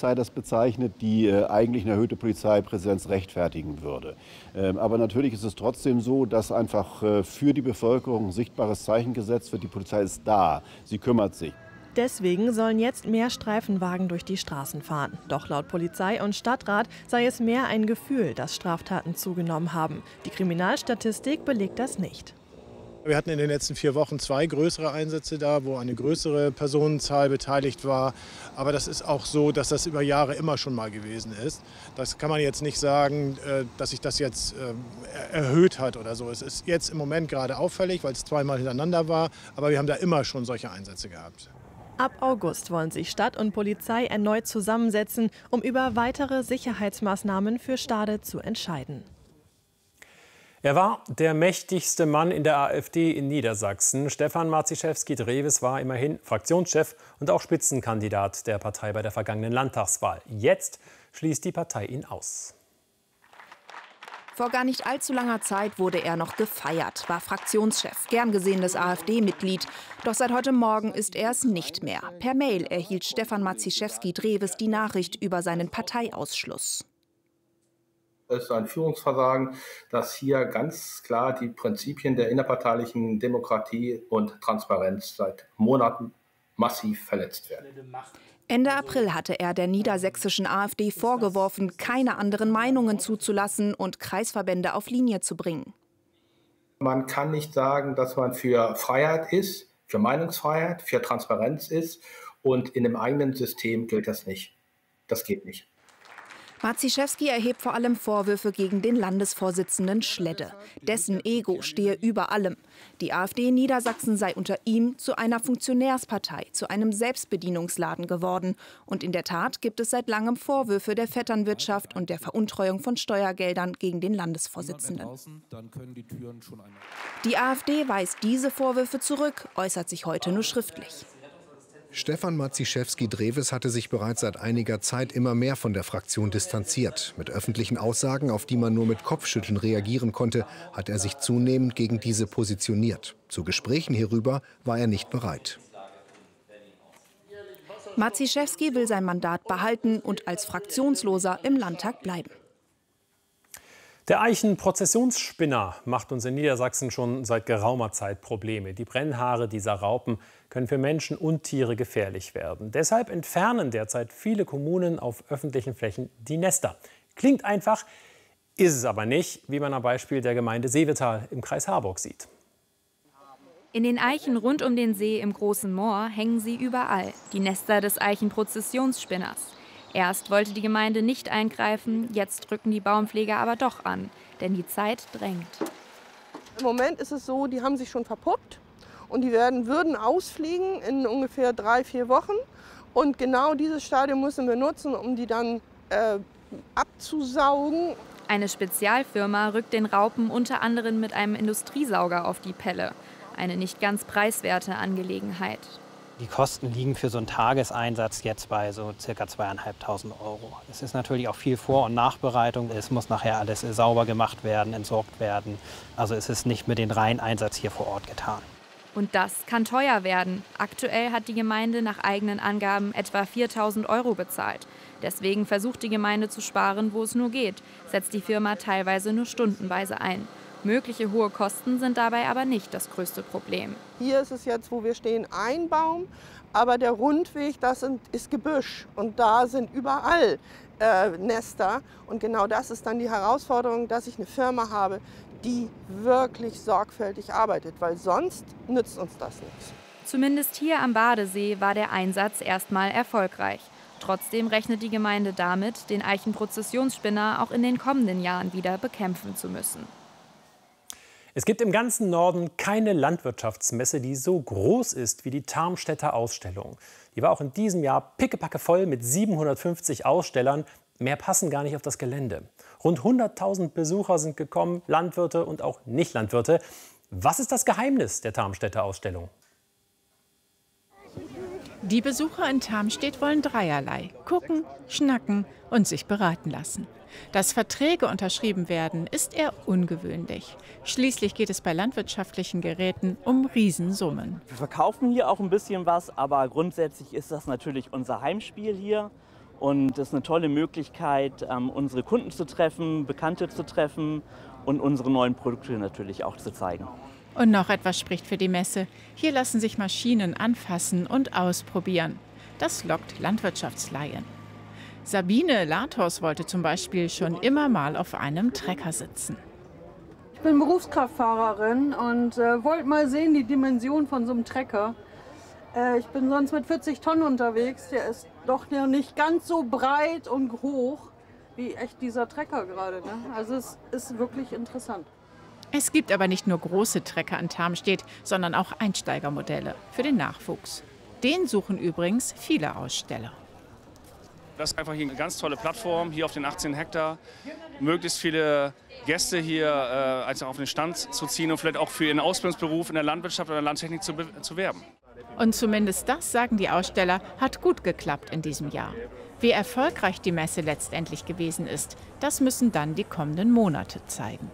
Polizei das bezeichnet, die eigentlich eine erhöhte Polizeipräsenz rechtfertigen würde. Aber natürlich ist es trotzdem so, dass einfach für die Bevölkerung ein sichtbares Zeichen gesetzt wird. Die Polizei ist da, sie kümmert sich. Deswegen sollen jetzt mehr Streifenwagen durch die Straßen fahren. Doch laut Polizei und Stadtrat sei es mehr ein Gefühl, dass Straftaten zugenommen haben. Die Kriminalstatistik belegt das nicht. Wir hatten in den letzten 4 Wochen 2 größere Einsätze da, wo eine größere Personenzahl beteiligt war. Aber das ist auch so, dass das über Jahre immer schon mal gewesen ist. Das kann man jetzt nicht sagen, dass sich das jetzt erhöht hat oder so. Es ist jetzt im Moment gerade auffällig, weil es 2-mal hintereinander war. Aber wir haben da immer schon solche Einsätze gehabt. Ab August wollen sich Stadt und Polizei erneut zusammensetzen, um über weitere Sicherheitsmaßnahmen für Stade zu entscheiden. Er war der mächtigste Mann in der AfD in Niedersachsen. Stefan Maciejewski-Drewes war immerhin Fraktionschef und auch Spitzenkandidat der Partei bei der vergangenen Landtagswahl. Jetzt schließt die Partei ihn aus. Vor gar nicht allzu langer Zeit wurde er noch gefeiert, war Fraktionschef, gern gesehenes AfD-Mitglied. Doch seit heute Morgen ist er es nicht mehr. Per Mail erhielt Stefan Maciejewski-Drewes die Nachricht über seinen Parteiausschluss. Es ist ein Führungsversagen, das hier ganz klar die Prinzipien der innerparteilichen Demokratie und Transparenz seit Monaten massiv verletzt werden. Ende April hatte er der niedersächsischen AfD vorgeworfen, keine anderen Meinungen zuzulassen und Kreisverbände auf Linie zu bringen. Man kann nicht sagen, dass man für Freiheit ist, für Meinungsfreiheit, für Transparenz ist und in dem eigenen System gilt das nicht. Das geht nicht. Maciejewski erhebt vor allem Vorwürfe gegen den Landesvorsitzenden Schledde. Dessen Ego stehe über allem. Die AfD in Niedersachsen sei unter ihm zu einer Funktionärspartei, zu einem Selbstbedienungsladen geworden. Und in der Tat gibt es seit langem Vorwürfe der Vetternwirtschaft und der Veruntreuung von Steuergeldern gegen den Landesvorsitzenden. Die AfD weist diese Vorwürfe zurück, äußert sich heute nur schriftlich. Stefan Maciejewski-Drewes hatte sich bereits seit einiger Zeit immer mehr von der Fraktion distanziert. Mit öffentlichen Aussagen, auf die man nur mit Kopfschütteln reagieren konnte, hat er sich zunehmend gegen diese positioniert. Zu Gesprächen hierüber war er nicht bereit. Maciejewski will sein Mandat behalten und als Fraktionsloser im Landtag bleiben. Der Eichenprozessionsspinner macht uns in Niedersachsen schon seit geraumer Zeit Probleme. Die Brennhaare dieser Raupen können für Menschen und Tiere gefährlich werden. Deshalb entfernen derzeit viele Kommunen auf öffentlichen Flächen die Nester. Klingt einfach, ist es aber nicht, wie man am Beispiel der Gemeinde Seevetal im Kreis Harburg sieht. In den Eichen rund um den See im Großen Moor hängen sie überall, die Nester des Eichenprozessionsspinners. Erst wollte die Gemeinde nicht eingreifen, jetzt drücken die Baumpfleger aber doch an, denn die Zeit drängt. Im Moment ist es so, die haben sich schon verpuppt und die würden ausfliegen in ungefähr 3-4 Wochen. Und genau dieses Stadium müssen wir nutzen, um die dann abzusaugen. Eine Spezialfirma rückt den Raupen unter anderem mit einem Industriesauger auf die Pelle. Eine nicht ganz preiswerte Angelegenheit. Die Kosten liegen für so einen Tageseinsatz jetzt bei so ca. 2.500 €. Es ist natürlich auch viel Vor- und Nachbereitung. Es muss nachher alles sauber gemacht werden, entsorgt werden. Also es ist nicht mit dem reinen Einsatz hier vor Ort getan. Und das kann teuer werden. Aktuell hat die Gemeinde nach eigenen Angaben etwa 4.000 € bezahlt. Deswegen versucht die Gemeinde zu sparen, wo es nur geht, setzt die Firma teilweise nur stundenweise ein. Mögliche hohe Kosten sind dabei aber nicht das größte Problem. Hier ist es jetzt, wo wir stehen, ein Baum, aber der Rundweg, ist Gebüsch und da sind überall Nester. Und genau das ist dann die Herausforderung, dass ich eine Firma habe, die wirklich sorgfältig arbeitet, weil sonst nützt uns das nichts. Zumindest hier am Badesee war der Einsatz erstmal erfolgreich. Trotzdem rechnet die Gemeinde damit, den Eichenprozessionsspinner auch in den kommenden Jahren wieder bekämpfen zu müssen. Es gibt im ganzen Norden keine Landwirtschaftsmesse, die so groß ist wie die Tarmstädter Ausstellung. Die war auch in diesem Jahr pickepacke voll mit 750 Ausstellern. Mehr passen gar nicht auf das Gelände. Rund 100.000 Besucher sind gekommen, Landwirte und auch Nicht-Landwirte. Was ist das Geheimnis der Tarmstädter Ausstellung? Die Besucher in Tarmstedt wollen dreierlei: gucken, schnacken und sich beraten lassen. Dass Verträge unterschrieben werden, ist eher ungewöhnlich. Schließlich geht es bei landwirtschaftlichen Geräten um Riesensummen. Wir verkaufen hier auch ein bisschen was, aber grundsätzlich ist das natürlich unser Heimspiel hier. Und das ist eine tolle Möglichkeit, unsere Kunden zu treffen, Bekannte zu treffen und unsere neuen Produkte natürlich auch zu zeigen. Und noch etwas spricht für die Messe. Hier lassen sich Maschinen anfassen und ausprobieren. Das lockt Landwirtschaftslaien. Sabine Latos wollte zum Beispiel schon immer mal auf einem Trecker sitzen. Ich bin Berufskraftfahrerin und wollte mal sehen die Dimension von so einem Trecker. Ich bin sonst mit 40 Tonnen unterwegs. Der ist doch nicht ganz so breit und hoch wie echt dieser Trecker gerade. Ne? Also es ist wirklich interessant. Es gibt aber nicht nur große Trecker in Tarmstedt, sondern auch Einsteigermodelle für den Nachwuchs. Den suchen übrigens viele Aussteller. Das ist einfach hier eine ganz tolle Plattform, hier auf den 18 Hektar. Möglichst viele Gäste hier also auf den Stand zu ziehen und vielleicht auch für ihren Ausbildungsberuf in der Landwirtschaft oder der Landtechnik zu werben. Und zumindest das, sagen die Aussteller, hat gut geklappt in diesem Jahr. Wie erfolgreich die Messe letztendlich gewesen ist, das müssen dann die kommenden Monate zeigen.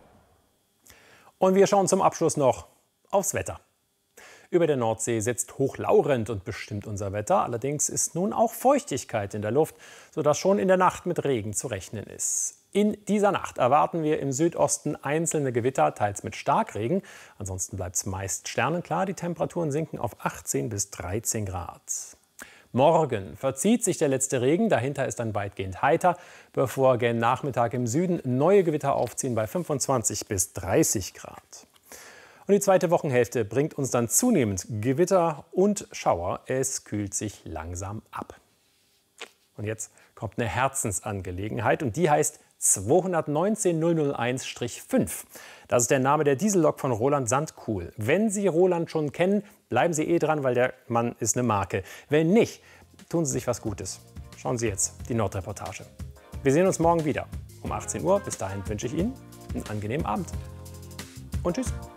Und wir schauen zum Abschluss noch aufs Wetter. Über der Nordsee sitzt hochlauernd und bestimmt unser Wetter. Allerdings ist nun auch Feuchtigkeit in der Luft, sodass schon in der Nacht mit Regen zu rechnen ist. In dieser Nacht erwarten wir im Südosten einzelne Gewitter, teils mit Starkregen. Ansonsten bleibt es meist sternenklar. Die Temperaturen sinken auf 18 bis 13 Grad. Morgen verzieht sich der letzte Regen, dahinter ist dann weitgehend heiter, bevor gen Nachmittag im Süden neue Gewitter aufziehen bei 25 bis 30 Grad. Und die zweite Wochenhälfte bringt uns dann zunehmend Gewitter und Schauer. Es kühlt sich langsam ab. Und jetzt kommt eine Herzensangelegenheit und die heißt 219 001-5. Das ist der Name der Diesellok von Roland Sandkuhl. Wenn Sie Roland schon kennen, bleiben Sie dran, weil der Mann ist eine Marke. Wenn nicht, tun Sie sich was Gutes. Schauen Sie jetzt die Nordreportage. Wir sehen uns morgen wieder um 18 Uhr. Bis dahin wünsche ich Ihnen einen angenehmen Abend. Und tschüss.